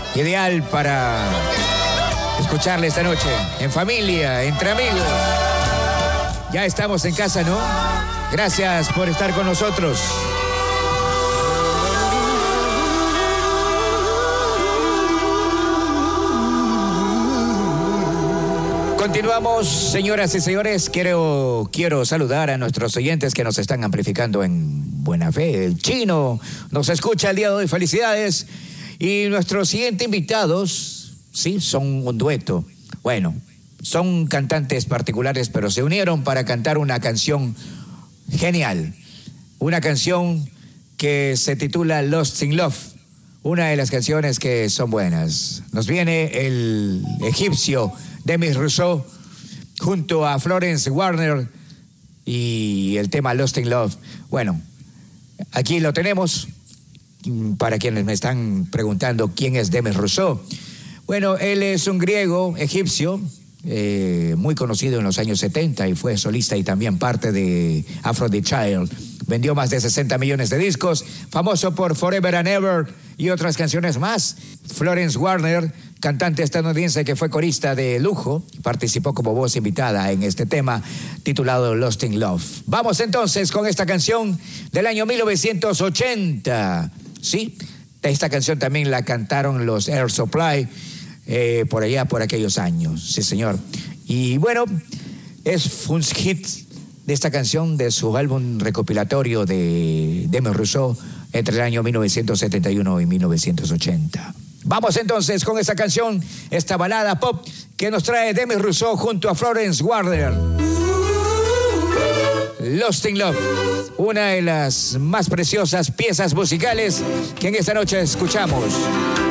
Ideal para escucharle esta noche, en familia, entre amigos. Ya estamos en casa, ¿no? Gracias por estar con nosotros. Continuamos, señoras y señores. Quiero saludar a nuestros oyentes que nos están amplificando en buena fe. El Chino nos escucha el día de hoy. Felicidades. Y nuestros siguientes invitados, sí, son un dueto. Bueno, son cantantes particulares, pero se unieron para cantar una canción genial. Una canción que se titula Lost in Love. Una de las canciones que son buenas. Nos viene el egipcio Demis Rousseau junto a Florence Warner y el tema Lost in Love. Bueno, aquí lo tenemos. Para quienes me están preguntando quién es Demis Rousseau. Bueno, él es un griego egipcio muy conocido en los años 70 y fue solista y también parte de Aphrodite Child. Vendió más de 60 millones de discos, famoso por Forever and Ever y otras canciones más. Florence Warner, cantante estadounidense que fue corista de lujo, participó como voz invitada en este tema titulado Lost in Love. Vamos entonces con esta canción del año 1980. Sí, esta canción también la cantaron los Air Supply por allá, por aquellos años. Sí, señor. Y bueno, es un hit de esta canción de su álbum recopilatorio de Demis Rousseau entre el año 1971 y 1980. Vamos entonces con esta canción, esta balada pop que nos trae Demis Rousseau junto a Florence Warner. Lost in Love, una de las más preciosas piezas musicales que en esta noche escuchamos.